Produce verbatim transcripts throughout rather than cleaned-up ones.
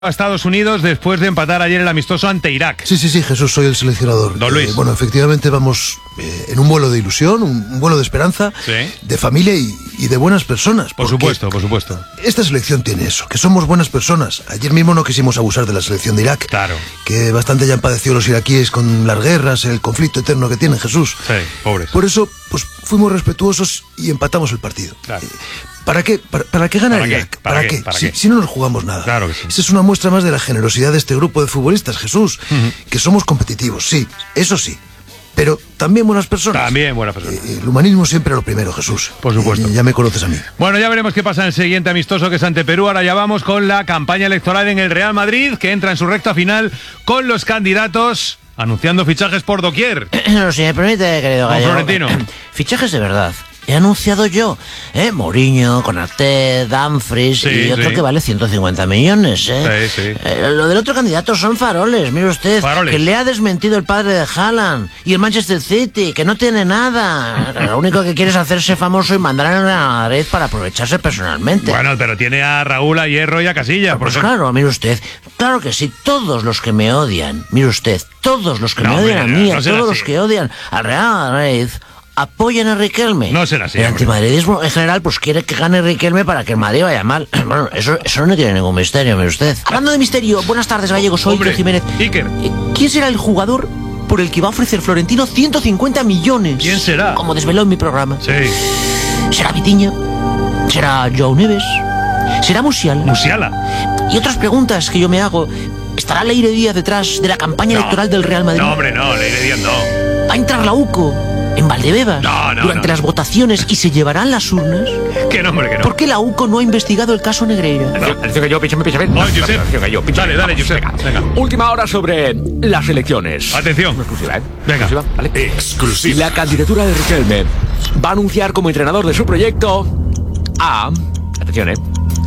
A Estados Unidos después de empatar ayer el amistoso ante Irak. Sí, sí, sí, Jesús, soy el seleccionador. Don Luis. Eh, bueno, efectivamente vamos eh, en un vuelo de ilusión, un, un vuelo de esperanza, sí, de familia y, y de buenas personas. Por supuesto, por supuesto. Esta selección tiene eso, que somos buenas personas. Ayer mismo no quisimos abusar de la selección de Irak. Claro. Que bastante ya han padecido los iraquíes con las guerras, el conflicto eterno que tienen, Jesús. Sí, pobres. Por eso, pues fuimos respetuosos y empatamos el partido. Claro. Eh, ¿Para qué? ¿Para, para qué gana ¿Para Irak? qué? ¿Para ¿Para, qué? qué? ¿Para si, qué? si no nos jugamos nada. Claro que sí. Esa es una muestra más de la generosidad de este grupo de futbolistas, Jesús. Uh-huh. Que somos competitivos, sí, eso sí. Pero también buenas personas. También buenas personas. Eh, el humanismo siempre lo primero, Jesús. Por supuesto. Eh, ya me conoces a mí. Bueno, ya veremos qué pasa en el siguiente amistoso, que es ante Perú. Ahora ya vamos con la campaña electoral en el Real Madrid, que entra en su recta final con los candidatos anunciando fichajes por doquier. Si me permite, querido Gallego. Florentino. Fichajes de verdad. He anunciado yo, ¿eh? Mourinho, Konaté, Dumfries, Sí, y otro sí. que vale ciento cincuenta millones, ¿eh? Sí, sí. Eh, lo del otro candidato son faroles, mire usted. Faroles. Que le ha desmentido el padre de Haaland y el Manchester City, que no tiene nada. Lo único que quiere es hacerse famoso y mandar a Madrid para aprovecharse personalmente. Bueno, pero tiene a Raúl, a Hierro y a Casillas. Pues por claro, mire usted, claro que sí, todos los que me odian, mire usted, todos los que No, me odian hombre, a mí, no a será todos así. los que odian al Real Madrid, apoyan a Riquelme. No será así, El hombre. antimadridismo en general pues quiere que gane Riquelme para que el Madrid vaya mal. Bueno, eso, eso no tiene ningún misterio, mire usted. Hablando de misterio, buenas tardes, Gallego, soy Hombre, Iker Jiménez. Iker. Eh, ¿Quién será el jugador por el que va a ofrecer Florentino ciento cincuenta millones? ¿Quién será? Como desveló en mi programa. Sí. ¿Será Vitinha? ¿Será Joao Neves? ¿Será Musiala? Musiala. Y otras preguntas que yo me hago. ¿Estará Leire Díaz detrás de la campaña No. electoral del Real Madrid? No, hombre, no, Leire Díaz no. ¿Va a entrar la UCO en Valdebebas No, no, durante no. las votaciones y se llevarán las urnas? Que no, hombre, que no. ¿Por qué la UCO no ha investigado el caso Negreira? Atención que yo, píchame, píchame. Oh, Josep. Atención que yo, píchame. Dale, dale, Vamos, Josep. Venga. Venga. Última hora sobre las elecciones. Atención. Una exclusiva, ¿eh? Venga. Exclusiva, ¿vale? Exclusiva. La candidatura de Riquelme va a anunciar como entrenador de su proyecto a... Atención, ¿eh?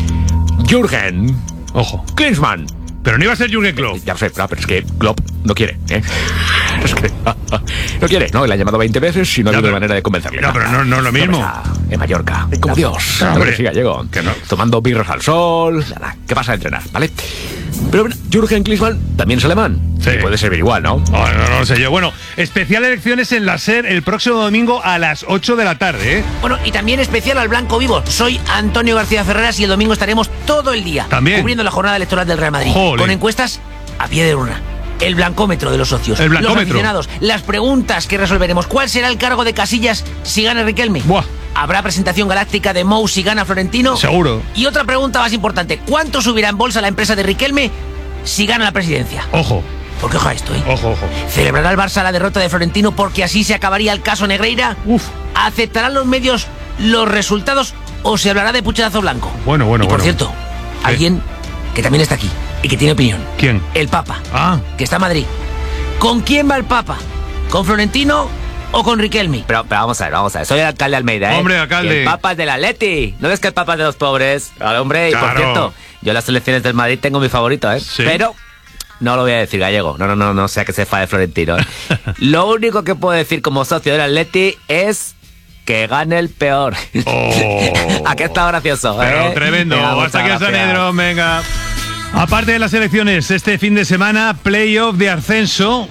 Jürgen Ojo. Klinsmann. Pero no iba a ser Jürgen Klopp. Ya lo sé, pero es que Klopp no quiere, ¿eh? Es que no quiere, ¿no? Le han llamado veinte veces y no ha Ya, habido pero- manera de convencerle. No, pero no- no es lo mismo. Está en Mallorca, como Dios. Hombre, Hombre, sí, gallego. que no. Tomando birras al sol. Nada, ¿qué pasa a entrenar, vale? Pero bueno, Jürgen Klinsmann también es alemán. Sí. Y puede servir igual, ¿no? No, no, no lo sé yo. Bueno, especial elecciones en la SER el próximo domingo a las ocho de la tarde, ¿eh? Bueno, y también especial al Blanco Vivo. Soy Antonio García Ferreras y el domingo estaremos todo el día También. cubriendo la jornada electoral del Real Madrid. Jole. Con encuestas a pie de urna. El blancómetro de los socios. El Los blancómetro. aficionados. Las preguntas que resolveremos. ¿Cuál será el cargo de Casillas si gana Riquelme? Buah. ¿Habrá presentación galáctica de Mou si gana Florentino? Seguro. Y otra pregunta más importante. ¿Cuánto subirá en bolsa la empresa de Riquelme si gana la presidencia? Ojo, Porque ojo a esto, ¿eh? ojo, ojo. ¿Celebrará el Barça la derrota de Florentino porque así se acabaría el caso Negreira? Uf. ¿Aceptarán los medios los resultados o se hablará de pucherazo blanco? Bueno, bueno, y por bueno. cierto, alguien que también está aquí y que tiene opinión. ¿Quién? El Papa, Ah, que está en Madrid. ¿Con quién va el Papa? ¿Con Florentino o con Riquelme? Pero, pero vamos a ver, vamos a ver. Soy el alcalde Almeida, ¿eh? Hombre, alcalde. Y el Papa es del Atleti. ¿No ves que el Papa es de los pobres? Al hombre, y Claro. por cierto, yo en las elecciones del Madrid tengo mi favorito, ¿eh? Sí. Pero no lo voy a decir, gallego. No, no, no, no sea que se fade Florentino, ¿eh? Lo único que puedo decir como socio del Atleti es que gane el peor. Oh. Aquí está gracioso, ¿eh? pero tremendo. Venga, Hasta aquí el muchas gracias. Sanedro, venga. Aparte de las elecciones, este fin de semana, playoff de ascenso.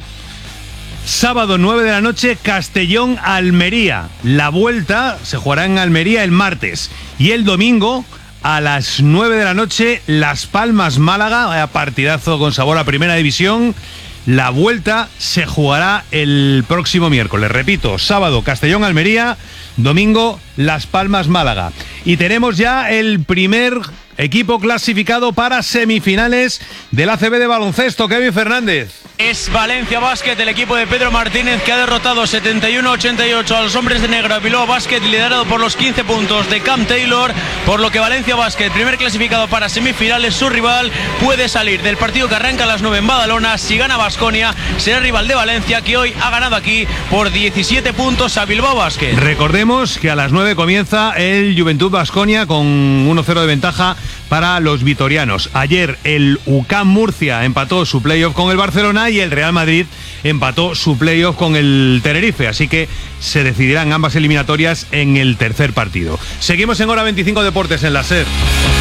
Sábado nueve de la noche, Castellón-Almería. La vuelta se jugará en Almería el martes. Y el domingo, a las nueve de la noche, Las Palmas-Málaga. Vaya partidazo con sabor a primera división. La vuelta se jugará el próximo miércoles. Repito, sábado Castellón-Almería, domingo Las Palmas-Málaga. Y tenemos ya el primer equipo clasificado para semifinales del A C B de baloncesto. Kevin Fernández. Es Valencia Basket, el equipo de Pedro Martínez, que ha derrotado setenta y uno a ochenta y ocho a los hombres de negro. Bilbao Basket, liderado por los quince puntos de Cam Taylor, por lo que Valencia Basket, primer clasificado para semifinales. Su rival puede salir del partido que arranca a las nueve en Badalona. Si gana Baskonia, será rival de Valencia, que hoy ha ganado aquí por diecisiete puntos a Bilbao Basket. Recordemos que a las nueve comienza el Juventud Baskonia con uno cero de ventaja para los vitorianos. Ayer el U C A M Murcia empató su playoff con el Barcelona y el Real Madrid empató su playoff con el Tenerife, así que se decidirán ambas eliminatorias en el tercer partido. Seguimos en Hora veinticinco Deportes en la SER.